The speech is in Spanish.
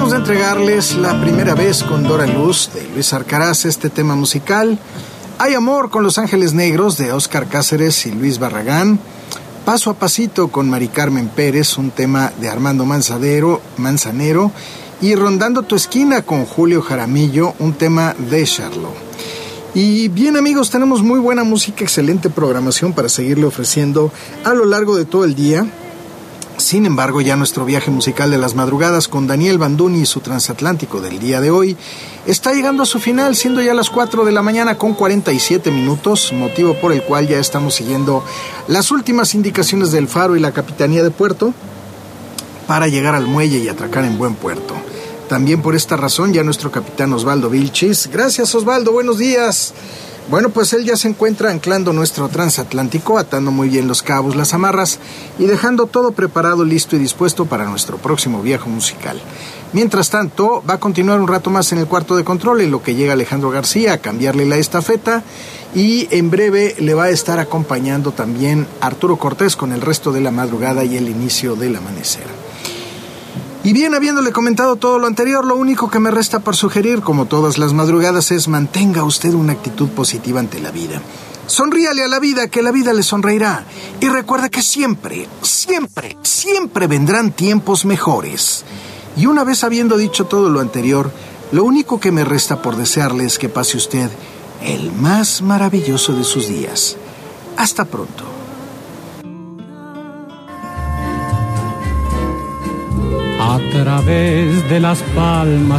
acabamos de entregarles La Primera Vez con Dora Luz de Luis Arcaraz, este tema musical. Hay Amor con Los Ángeles Negros de Óscar Cáceres y Luis Barragán. Paso a Pasito con Mari Carmen Pérez, un tema de Armando Manzanero. Y Rondando tu Esquina con Julio Jaramillo, un tema de Charlo. Y bien, amigos, tenemos muy buena música, excelente programación para seguirle ofreciendo a lo largo de todo el día. Sin embargo, ya nuestro viaje musical de las madrugadas con Daniel Banduni y su transatlántico del día de hoy está llegando a su final, siendo ya las 4 de la mañana con 47 minutos, motivo por el cual ya estamos siguiendo las últimas indicaciones del Faro y la Capitanía de Puerto para llegar al muelle y atracar en buen puerto. También por esta razón ya nuestro capitán Osvaldo Vilchis. Gracias, Osvaldo, buenos días. Bueno, pues él ya se encuentra anclando nuestro transatlántico, atando muy bien los cabos, las amarras y dejando todo preparado, listo y dispuesto para nuestro próximo viaje musical. Mientras tanto, va a continuar un rato más en el cuarto de control, en lo que llega Alejandro García a cambiarle la estafeta, y en breve le va a estar acompañando también Arturo Cortés con el resto de la madrugada y el inicio del amanecer. Y bien, habiéndole comentado todo lo anterior, lo único que me resta por sugerir, como todas las madrugadas, es mantenga usted una actitud positiva ante la vida. Sonríale a la vida, que la vida le sonreirá. Y recuerda que siempre, siempre, siempre vendrán tiempos mejores. Y una vez habiendo dicho todo lo anterior, lo único que me resta por desearle es que pase usted el más maravilloso de sus días. Hasta pronto. A través de las palmas